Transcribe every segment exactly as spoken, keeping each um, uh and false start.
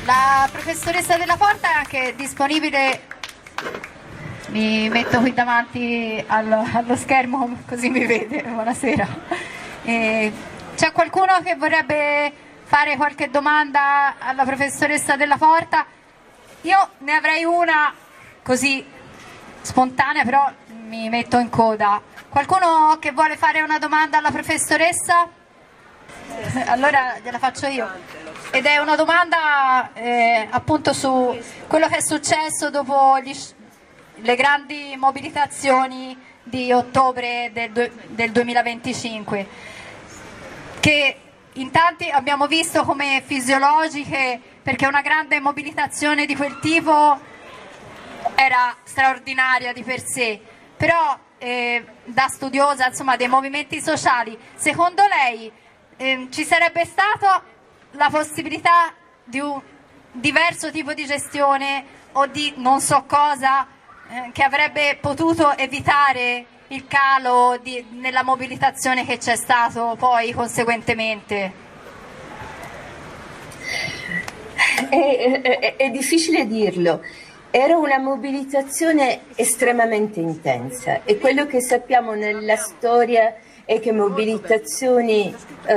La professoressa Della Porta è anche disponibile, mi metto qui davanti allo, allo schermo così mi vede, buonasera. C'è qualcuno che vorrebbe fare qualche domanda alla professoressa Della Porta? Io ne avrei una così spontanea, però mi metto in coda. Qualcuno che vuole fare una domanda alla professoressa? Allora gliela faccio io. Ed è una domanda eh, appunto su quello che è successo dopo gli, le grandi mobilitazioni di ottobre del, del duemilaventicinque, che in tanti abbiamo visto come fisiologiche, perché una grande mobilitazione di quel tipo era straordinaria di per sé, però eh, da studiosa insomma dei movimenti sociali, secondo lei eh, ci sarebbe stata la possibilità di un diverso tipo di gestione o di non so cosa eh, che avrebbe potuto evitare il calo di, nella mobilitazione che c'è stato poi conseguentemente? È, è, è difficile dirlo. Era una mobilitazione estremamente intensa e quello che sappiamo nella storia è che mobilitazioni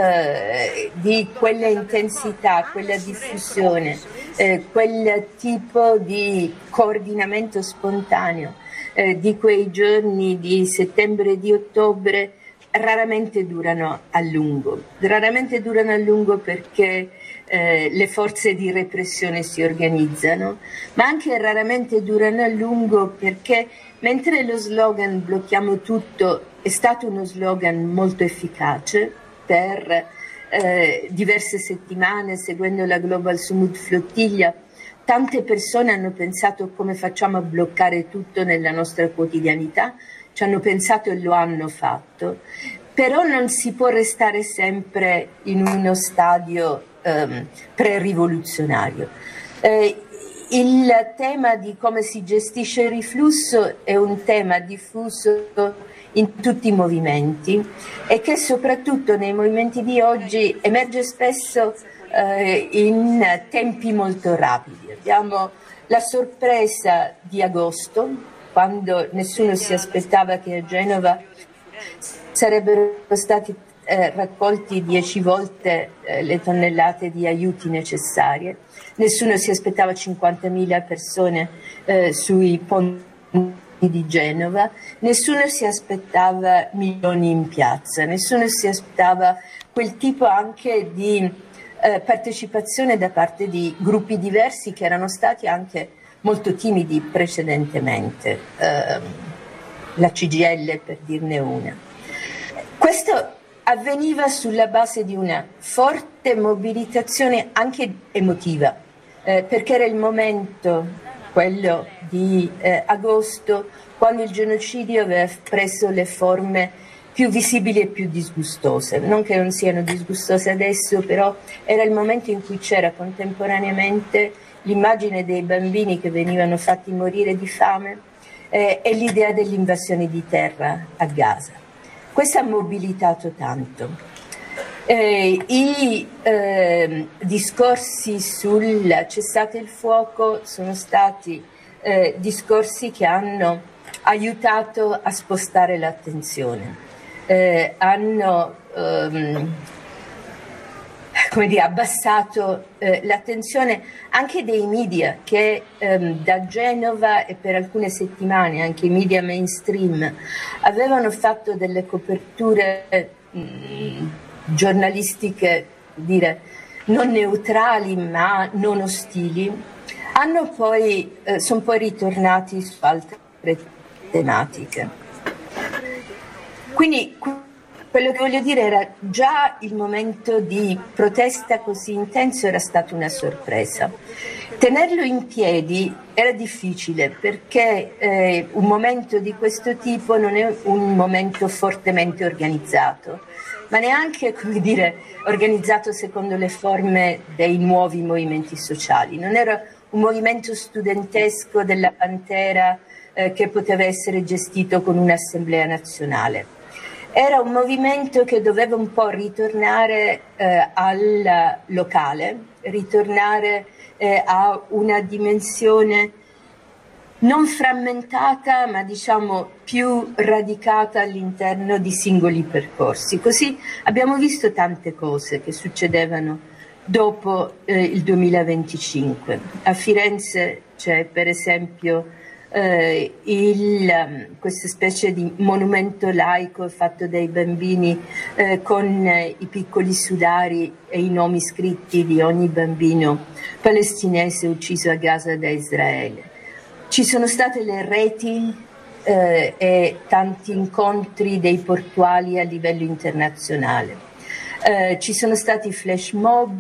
eh, di quella intensità, quella diffusione, eh, quel tipo di coordinamento spontaneo eh, di quei giorni di settembre e di ottobre raramente durano a lungo. Raramente durano a lungo perché eh, le forze di repressione si organizzano, ma anche raramente durano a lungo perché mentre lo slogan "blocchiamo tutto" è stato uno slogan molto efficace per eh, diverse settimane, seguendo la Global Summit Flottiglia, tante persone hanno pensato come facciamo a bloccare tutto nella nostra quotidianità, ci hanno pensato e lo hanno fatto, però non si può restare sempre in uno stadio ehm, pre-rivoluzionario. Eh, il tema di come si gestisce il riflusso è un tema diffuso in tutti i movimenti e che soprattutto nei movimenti di oggi emerge spesso eh, in tempi molto rapidi. Abbiamo la sorpresa di agosto, quando nessuno si aspettava che a Genova sarebbero stati eh, raccolti dieci volte eh, le tonnellate di aiuti necessarie, nessuno si aspettava cinquantamila persone eh, sui ponti di Genova, nessuno si aspettava milioni in piazza, nessuno si aspettava quel tipo anche di eh, partecipazione da parte di gruppi diversi che erano stati anche molto timidi precedentemente, eh, la C G I L per dirne una. Questo avveniva sulla base di una forte mobilitazione anche emotiva, eh, perché era il momento, quello di eh, agosto, quando il genocidio aveva preso le forme più visibili e più disgustose. Non che non siano disgustose adesso, però era il momento in cui c'era contemporaneamente l'immagine dei bambini che venivano fatti morire di fame eh, e l'idea dell'invasione di terra a Gaza. Questo ha mobilitato tanto. Eh, I eh, discorsi sul cessate il fuoco sono stati eh, discorsi che hanno aiutato a spostare l'attenzione, eh, hanno ehm, come dire, abbassato eh, l'attenzione anche dei media che ehm, da Genova e per alcune settimane anche i media mainstream avevano fatto delle coperture mh, giornalistiche, dire, non neutrali ma non ostili, hanno poi, eh, sono poi ritornati su altre tematiche. Quindi quello che voglio dire era già il momento di protesta così intenso era stata una sorpresa. Tenerlo in piedi era difficile perché eh, un momento di questo tipo non è un momento fortemente organizzato, ma neanche, come dire, organizzato secondo le forme dei nuovi movimenti sociali. Non era un movimento studentesco della Pantera eh, che poteva essere gestito con un'assemblea nazionale. Era un movimento che doveva un po' ritornare eh, al locale, ritornare eh, a una dimensione non frammentata, ma diciamo più radicata all'interno di singoli percorsi. Così abbiamo visto tante cose che succedevano dopo eh, il duemilaventicinque. A Firenze c'è per esempio eh, il, questa specie di monumento laico fatto dai bambini eh, con eh, i piccoli sudari e i nomi scritti di ogni bambino palestinese ucciso a Gaza da Israele. Ci sono state le reti eh, e tanti incontri dei portuali a livello internazionale. Eh, ci sono stati flash mob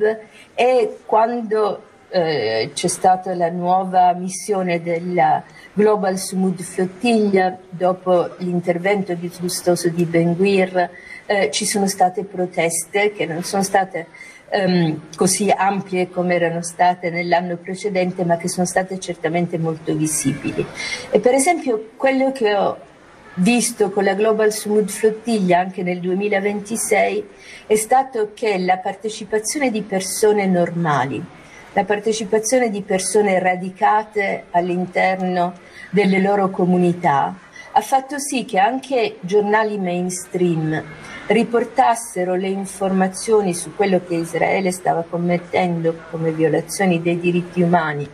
e quando eh, c'è stata la nuova missione della Global Sumud Flottiglia, dopo l'intervento disgustoso di Ben Gvir, eh, ci sono state proteste che non sono state Um, così ampie come erano state nell'anno precedente, ma che sono state certamente molto visibili. E per esempio quello che ho visto con la Global Sumud Flottiglia anche nel duemilaventisei è stato che la partecipazione di persone normali, la partecipazione di persone radicate all'interno delle loro comunità ha fatto sì che anche giornali mainstream riportassero le informazioni su quello che Israele stava commettendo come violazioni dei diritti umani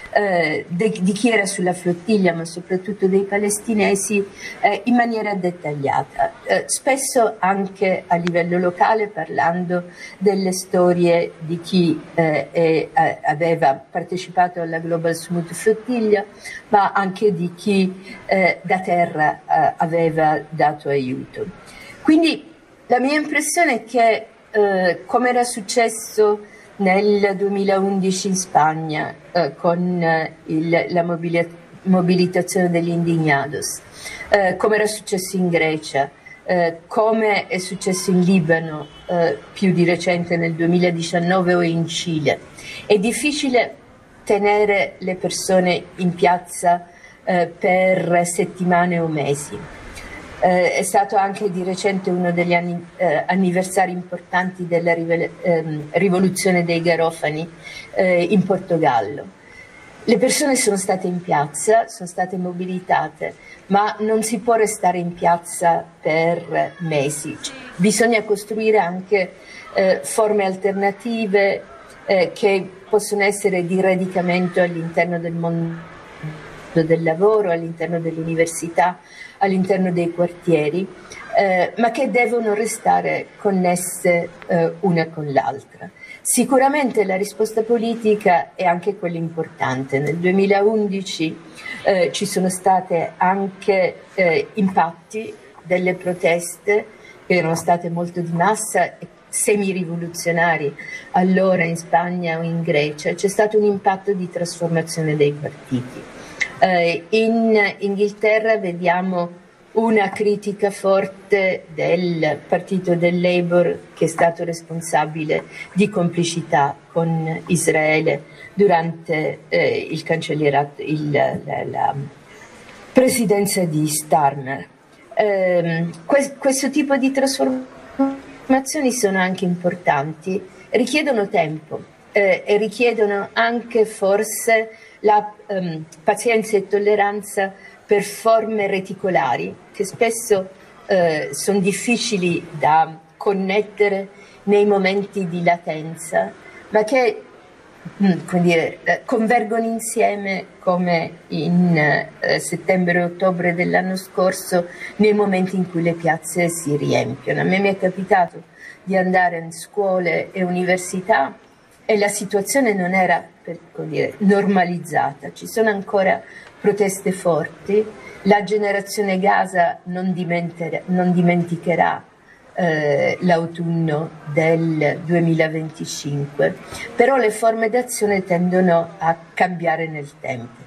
eh, de, di chi era sulla flottiglia, ma soprattutto dei palestinesi, eh, in maniera dettagliata, eh, spesso anche a livello locale, parlando delle storie di chi eh, è, aveva partecipato alla Global Sumud Flottiglia, ma anche di chi eh, da terra eh, aveva dato aiuto. Quindi la mia impressione è che, eh, come era successo nel duemilaundici in Spagna eh, con eh, il, la mobili- mobilitazione degli indignados, eh, come era successo in Grecia, eh, come è successo in Libano eh, più di recente nel duemiladiciannove o in Cile, è difficile tenere le persone in piazza eh, per settimane o mesi. Eh, è stato anche di recente uno degli anni, eh, anniversari importanti della rivele- ehm, rivoluzione dei Garofani eh, in Portogallo. Le persone sono state in piazza, sono state mobilitate, ma non si può restare in piazza per mesi. Bisogna costruire anche eh, forme alternative eh, che possono essere di radicamento all'interno del mondo del lavoro, all'interno dell'università, all'interno dei quartieri, eh, ma che devono restare connesse eh, una con l'altra. Sicuramente la risposta politica è anche quella importante. Nel duemilaundici eh, ci sono state anche eh, impatti delle proteste che erano state molto di massa e semi-rivoluzionari allora in Spagna o in Grecia. C'è stato un impatto di trasformazione dei partiti. Uh, in Inghilterra vediamo una critica forte del partito del Labour, che è stato responsabile di complicità con Israele durante eh, il cancellierato, il, la, la presidenza di Starmer. Um, que- questo tipo di trasformazioni sono anche importanti, richiedono tempo eh, e richiedono anche forse la um, pazienza e tolleranza per forme reticolari che spesso eh, sono difficili da connettere nei momenti di latenza, ma che mh, come dire, convergono insieme come in eh, settembre e ottobre dell'anno scorso nei momenti in cui le piazze si riempiono. A me mi è capitato di andare in scuole e università e la situazione non era, per dire, normalizzata. Ci sono ancora proteste forti. La generazione Gaza non, non dimenticherà eh, l'autunno del duemilaventicinque, però le forme d'azione tendono a cambiare nel tempo.